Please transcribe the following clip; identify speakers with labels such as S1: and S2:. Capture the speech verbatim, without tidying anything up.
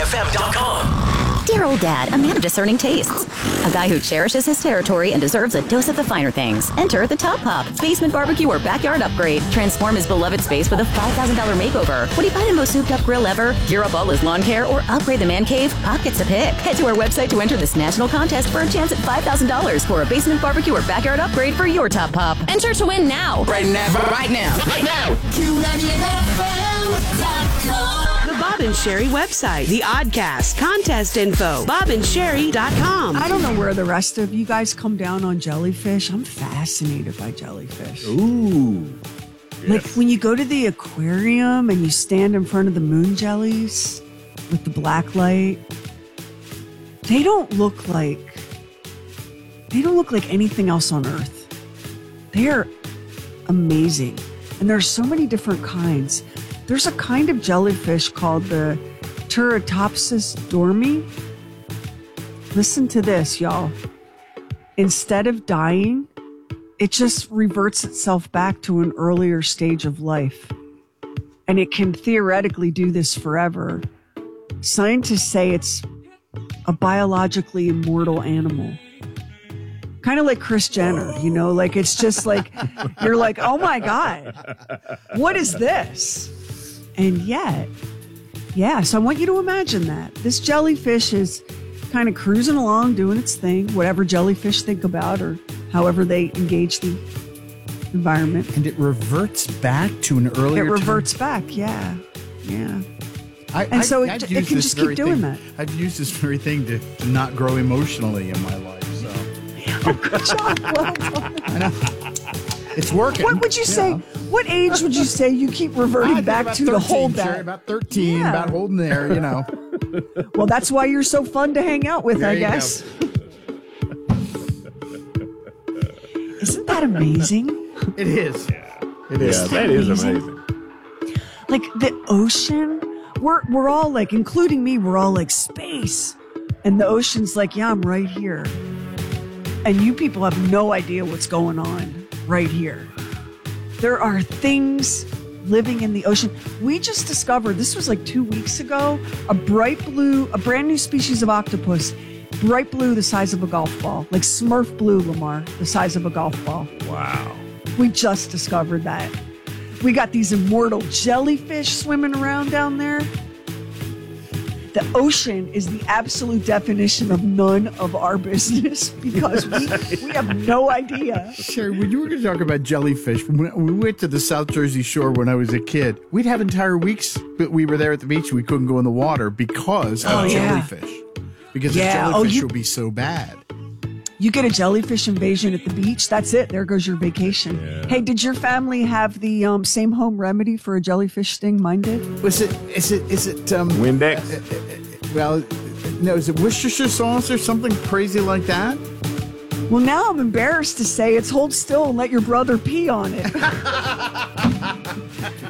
S1: F M dot com.
S2: Dear old dad, a man of discerning tastes. A guy who cherishes his territory and deserves a dose of the finer things. Enter the Top Pop basement barbecue or backyard upgrade. Transform his beloved space with a five thousand dollars makeover. Would he buy the most souped up grill ever? Gear up all his lawn care or upgrade the man cave? Pop gets a pick. Head to our website to enter this national contest for a chance at five thousand dollars for a basement barbecue or backyard upgrade for your Top Pop. Enter to win now.
S1: Right now. Right now. Right now.
S3: Q ninety-eight F M dot com.
S4: The Bob and Sherry website, the Oddcast, contest info, bob and sherry dot com.
S5: I don't know where the rest of you guys come down on jellyfish. I'm fascinated by jellyfish.
S6: Ooh.
S5: Like when you go to the aquarium and you stand in front of the moon jellies with the black light, they don't look like they don't look like anything else on Earth. They are amazing. And there's so many different kinds. There's a kind of jellyfish called the Turritopsis dormi. Listen to this, y'all. Instead of dying, it just reverts itself back to an earlier stage of life. And it can theoretically do this forever. Scientists say it's a biologically immortal animal. Kind of like Kris Jenner, you know, like it's just like, you're like, oh my God, what is this? And yet, yeah, so I want you to imagine that. This jellyfish is kind of cruising along, doing its thing, whatever jellyfish think about or however they engage the environment.
S6: And it reverts back to an earlier
S5: It reverts
S6: time.
S5: back, yeah, yeah.
S6: I,
S5: and
S6: I,
S5: so it,
S6: I've
S5: it
S6: used
S5: can
S6: this
S5: just keep
S6: very
S5: doing
S6: thing,
S5: that.
S6: I've used this very thing to, to not grow emotionally in my life. So
S5: Oh, good job. Well done.
S6: I know. It's working.
S5: What would you say?
S6: know.
S5: What age would you say you keep reverting
S6: I
S5: back
S6: about
S5: to
S6: thirteen,
S5: to hold
S6: Sherry,
S5: that?
S6: about thirteen,
S5: Yeah.
S6: about holding there, you know.
S5: Well, that's why you're so fun to hang out with,
S6: There
S5: I
S6: you
S5: guess. Isn't that amazing?
S6: It is.
S7: Yeah.
S6: It is.
S7: Yeah, that is amazing.
S5: Like the ocean, we're we're all like, including me, we're all like space, and the ocean's like, yeah, I'm right here, and you people have no idea what's going on right here. There are things living in the ocean. We just discovered, this was like two weeks ago, a bright blue, a brand new species of octopus, bright blue the size of a golf ball, like Smurf blue, Lamar, the size of a golf ball.
S7: Wow.
S5: We just discovered that. We got these immortal jellyfish swimming around down there. The ocean is the absolute definition of none of our business because we, we have no idea.
S6: Sherry, when you were going to talk about jellyfish, when we went to the South Jersey shore when I was a kid, we'd have entire weeks that we were there at the beach and we couldn't go in the water because
S5: Oh,
S6: of
S5: yeah.
S6: jellyfish. Because
S5: Yeah.
S6: the
S5: Oh,
S6: jellyfish
S5: you-
S6: would be so bad.
S5: You get a jellyfish invasion at the beach, that's it. There goes your vacation.
S7: Yeah.
S5: Hey, did your family have the um, same home remedy for a jellyfish sting? Mine did.
S6: Was it, is it, is it, um,
S7: Windex?
S6: well, no, is it Worcestershire sauce or something crazy like that?
S5: Well, now I'm embarrassed to say it's hold still and let your brother pee on it.